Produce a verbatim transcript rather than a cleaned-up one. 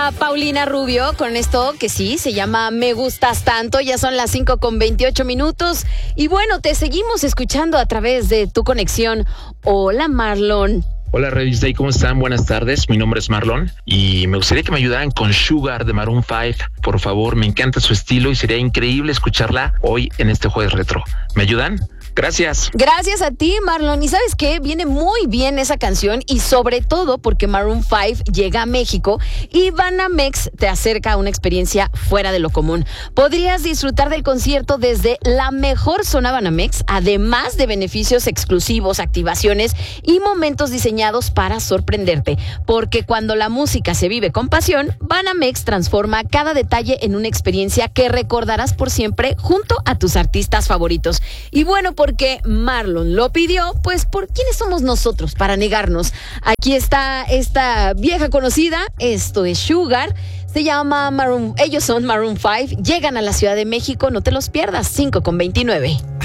era Paulina Rubio con esto que sí, se llama Me Gustas Tanto. Ya son las cinco con veintiocho minutos. Y bueno, te seguimos escuchando a través de tu conexión. Hola, Marlon. Hola, Redis Day, ¿cómo están? Buenas tardes, mi nombre es Marlon y me gustaría que me ayudaran con Sugar de Maroon cinco. Por favor, me encanta su estilo y sería increíble escucharla hoy en este jueves retro. ¿Me ayudan? Gracias. Gracias a ti, Marlon. ¿Y sabes qué? Viene muy bien esa canción y sobre todo porque Maroon cinco llega a México y Banamex te acerca a una experiencia fuera de lo común. Podrías disfrutar del concierto desde la mejor zona Banamex, además de beneficios exclusivos, activaciones y momentos diseñados para sorprenderte. Porque cuando la música se vive con pasión, Banamex transforma cada detalle en una experiencia que recordarás por siempre junto a tus artistas favoritos. Y bueno, porque Marlon lo pidió, pues ¿por quiénes somos nosotros para negarnos? Aquí está esta vieja conocida, esto es Sugar, se llama Maroon, ellos son Maroon cinco, llegan a la Ciudad de México, no te los pierdas, cinco con veintinueve.